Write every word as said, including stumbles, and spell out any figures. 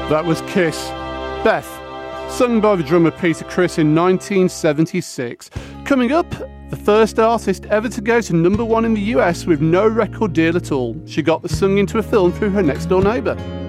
That was Kiss. Beth, sung by the drummer Peter Criss in nineteen seventy-six. Coming up, the first artist ever to go to number one in the U S with no record deal at all. She got the sung into a film through her next door neighbour.